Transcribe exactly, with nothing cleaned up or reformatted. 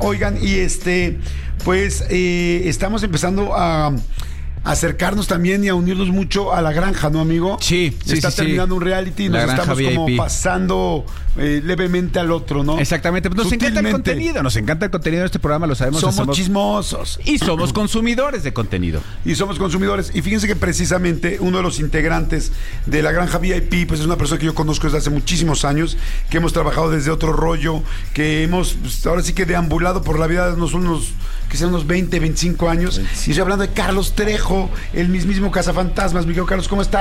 Oigan, y este, pues eh, estamos empezando a acercarnos también y a unirnos mucho a La Granja, ¿no, amigo? Sí, sí, Está sí, terminando sí. un reality y nos La Granja estamos V I P. como pasando eh, levemente al otro, ¿no? Exactamente, pues nos encanta el Sutilmente. contenido, nos encanta el contenido de este programa, lo sabemos. Somos hacemos- chismosos. Y somos consumidores de contenido. Y somos consumidores. Y fíjense que precisamente uno de los integrantes de La Granja V I P, pues es una persona que yo conozco desde hace muchísimos años, que hemos trabajado desde otro rollo, que hemos, pues, ahora sí que deambulado por la vida, unos, unos que sean unos veinte, veinticinco años. Y estoy hablando de Carlos Trejo, el mismísimo Cazafantasmas. Mi querido Carlos, ¿cómo estás?